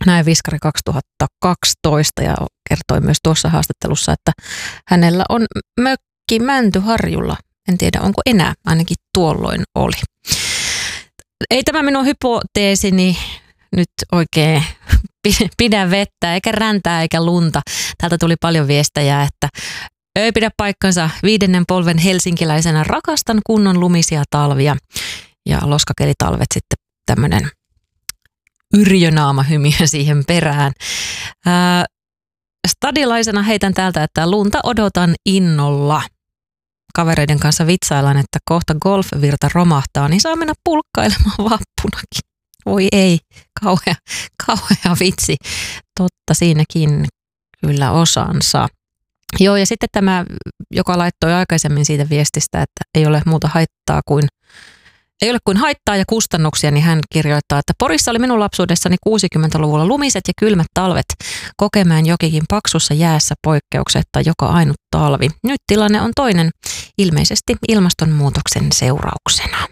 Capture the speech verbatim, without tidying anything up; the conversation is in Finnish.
näin Viskari kaksituhattakaksitoista ja kertoi myös tuossa haastattelussa, että hänellä on mökki Mäntyharjulla. En tiedä, onko enää, ainakin tuolloin oli. Ei tämä minun hypoteesini nyt oikein pidä vettä, eikä räntää, eikä lunta. Täältä tuli paljon viestejä, että ei pidä paikkansa. Viidennen polven helsinkiläisenä rakastan kunnon lumisia talvia. Ja loskakelitalvet sitten tämmöinen yrjönaamahymiö siihen perään. Ää, stadilaisena heitän täältä, että lunta odotan innolla. Kavereiden kanssa vitsaillaan, että kohta golfvirta romahtaa, niin saa mennä pulkkailemaan vappunakin. Voi ei, kauhea, kauhea vitsi. Totta siinäkin kyllä osansa. Joo, ja sitten tämä, joka laittoi aikaisemmin siitä viestistä, että ei ole muuta haittaa kuin, ei ole kuin haittaa ja kustannuksia, niin hän kirjoittaa, että Porissa oli minun lapsuudessani kuusikymmentäluvulla lumiset ja kylmät talvet. Kokemäen jokikin paksussa jäässä poikkeuksetta joka ainut talvi. Nyt tilanne on toinen, ilmeisesti ilmastonmuutoksen seurauksena.